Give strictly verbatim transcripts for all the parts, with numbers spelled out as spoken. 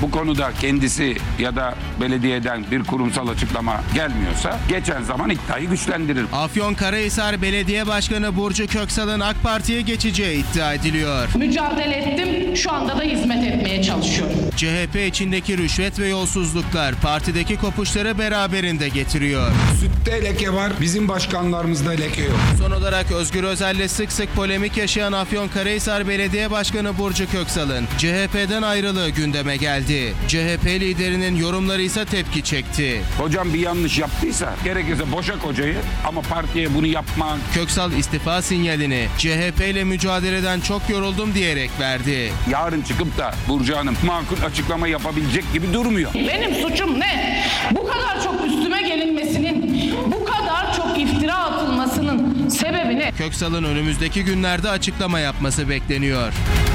bu konuda kendisi ya da belediyeden bir kurumsal açıklama gelmiyorsa geçen zaman iddiayı güçlendirir. Afyonkarahisar Belediye Başkanı Burcu Köksal'ın AK Parti'ye geçeceği iddia ediliyor. Mücadele ettim, şu anda da hizmet etmeye çalışıyorum. C H P içindeki rüşvet ve yolsuzluklar partideki kopuşları beraberinde getiriyor. Sütte leke var, bizim başkanlarımızda leke yok. Son olarak Özgür Özel'le sık sık polemik yaşayan Afyonkarahisar Belediye Başkanı Burcu Köksal'ın C H P'den ayrılığı gündeme geldi. C H P liderinin yorumları ise tepki çekti. Hocam bir yanlış yaptıysa gerekirse boşa kocayı ama partiye bunu yapma. Köksal istifa sinyalini C H P ile mücadeleden çok yoruldum diyerek verdi. Yarın çıkıp da Burcu Hanım makul açıklama yapabilecek gibi durmuyor. Benim suçum ne? Bu kadar çok üstüme gelinmesinin, bu kadar çok iftira atılmasının sebebi ne? Köksal'ın önümüzdeki günlerde açıklama yapması bekleniyor.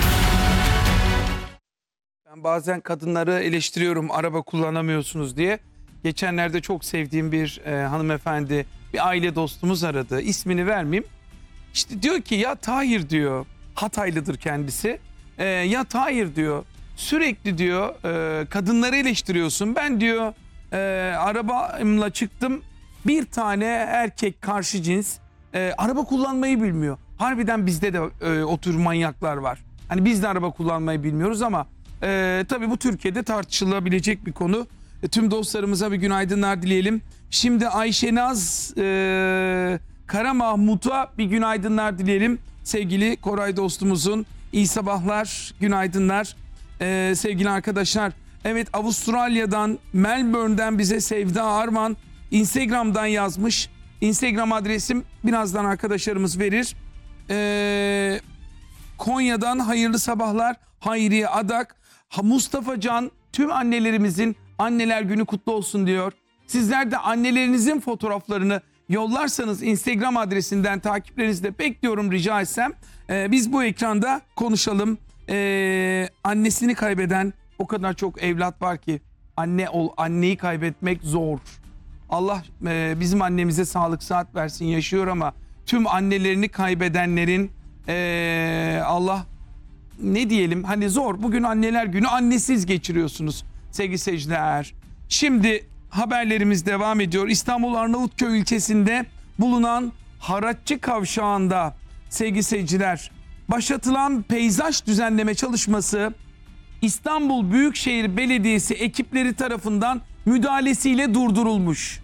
Ben bazen kadınları eleştiriyorum araba kullanamıyorsunuz diye. Geçenlerde çok sevdiğim bir e, hanımefendi, bir aile dostumuz aradı. İsmini vermeyeyim. İşte diyor ki ya Tahir diyor, Hataylıdır kendisi. E, ya Tahir diyor, sürekli diyor e, kadınları eleştiriyorsun. Ben diyor e, arabamla çıktım, bir tane erkek karşı cins e, araba kullanmayı bilmiyor. Harbiden bizde de e, o tür manyaklar var. Hani biz de araba kullanmayı bilmiyoruz ama e, tabii bu Türkiye'de tartışılabilecek bir konu. E, tüm dostlarımıza bir günaydınlar dileyelim. Şimdi Ayşenaz e, Kara Mahmut'a bir günaydınlar dileyelim. Sevgili Koray dostumuzun iyi sabahlar, günaydınlar e, sevgili arkadaşlar. Evet, Avustralya'dan, Melbourne'den bize Sevda Arman Instagram'dan yazmış. Instagram adresim birazdan arkadaşlarımız verir. Ee, Konya'dan hayırlı sabahlar. Hayriye Adak. Ha, Mustafa Can tüm annelerimizin anneler günü kutlu olsun diyor. Sizler de annelerinizin fotoğraflarını yollarsanız Instagram adresinden takiplerinizde bekliyorum rica etsem. Ee, biz bu ekranda konuşalım. Ee, annesini kaybeden o kadar çok evlat var ki anne ol, anneyi kaybetmek zor. Allah e, bizim annemize sağlık sıhhat versin, yaşıyor ama tüm annelerini kaybedenlerin e, Allah ne diyelim hani zor. Bugün anneler günü, annesiz geçiriyorsunuz sevgili seyirciler. Şimdi haberlerimiz devam ediyor. İstanbul Arnavutköy ilçesinde bulunan Haratçı Kavşağı'nda sevgili seyirciler başlatılan peyzaj düzenleme çalışması İstanbul Büyükşehir Belediyesi ekipleri tarafından müdahalesiyle durdurulmuş.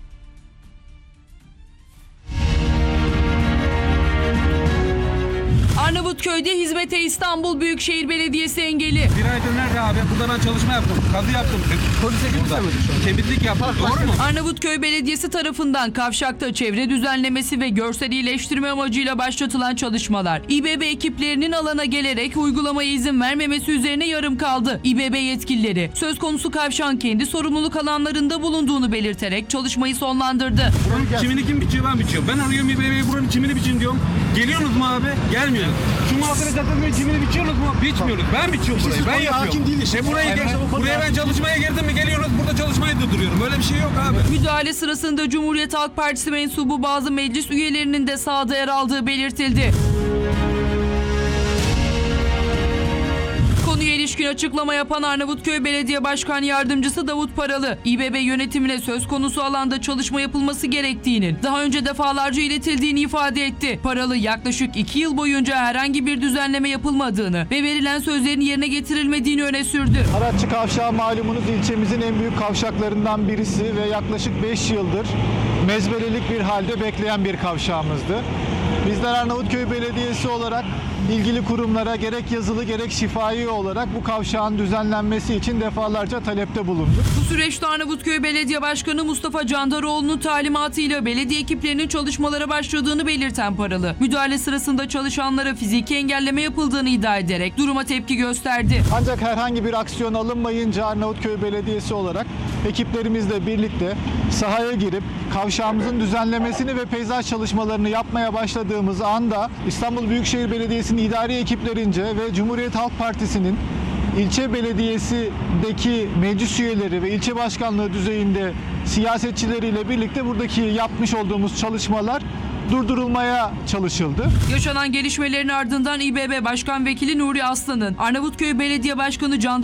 Arnavutköy'de hizmete İstanbul Büyükşehir Belediyesi engeli. Bir aydır nerede abi? Burada ben çalışma yaptım. Kazı yaptım. Polise gittim. Temizlik yaptım. Doğru mu? Arnavutköy Belediyesi tarafından kavşakta çevre düzenlemesi ve görsel iyileştirme amacıyla başlatılan çalışmalar İBB ekiplerinin alana gelerek uygulamaya izin vermemesi üzerine yarım kaldı. İBB yetkilileri söz konusu kavşağın kendi sorumluluk alanlarında bulunduğunu belirterek çalışmayı sonlandırdı. Buranın çimini kim biçiyor? Ben biçiyorum. Ben arıyorum İBB'yi, buranın çimini biçin diyorum. Geliyorsunuz mu abi? Gelmiyor. Şu muhasebe zaten çimini biçiyorsunuz mu? Biçmiyoruz. Ben biçiyorum burayı. Ben yapıyorum. Hakim değil işte. E burayı gel, buraya ben çalışmaya girdim mi geliyorsunuz, burada çalışmayı durduruyorum. Böyle bir şey yok abi. Müdahale sırasında Cumhuriyet Halk Partisi mensubu bazı meclis üyelerinin de sahada yer aldığı belirtildi. Konuya ilişkin açıklama yapan Arnavutköy Belediye Başkan Yardımcısı Davut Paralı, İBB yönetimine söz konusu alanda çalışma yapılması gerektiğinin daha önce defalarca iletildiğini ifade etti. Paralı yaklaşık iki yıl boyunca herhangi bir düzenleme yapılmadığını ve verilen sözlerin yerine getirilmediğini öne sürdü. Haratçı Kavşağı malumunuz ilçemizin en büyük kavşaklarından birisi ve yaklaşık beş yıldır mezbelelik bir halde bekleyen bir kavşağımızdı. Bizler Arnavutköy Belediyesi olarak ilgili kurumlara gerek yazılı gerek şifai olarak bu kavşağın düzenlenmesi için defalarca talepte bulunduk. Bu süreçte Arnavutköy Belediye Başkanı Mustafa Candaroğlu'nun talimatıyla belediye ekiplerinin çalışmalara başladığını belirten Paralı, müdahale sırasında çalışanlara fiziki engelleme yapıldığını iddia ederek duruma tepki gösterdi. Ancak herhangi bir aksiyon alınmayınca Arnavutköy Belediyesi olarak ekiplerimizle birlikte sahaya girip kavşağımızın düzenlemesini ve peyzaj çalışmalarını yapmaya başladığımız anda İstanbul Büyükşehir Belediyesi'nin idari ekiplerince ve Cumhuriyet Halk Partisi'nin ilçe belediyesindeki meclis üyeleri ve ilçe başkanlığı düzeyinde siyasetçileriyle birlikte buradaki yapmış olduğumuz çalışmalar durdurulmaya çalışıldı. Yaşanan gelişmelerin ardından İBB Başkan Vekili Nuri Aslan'ın Arnavutköy Belediye Başkanı Can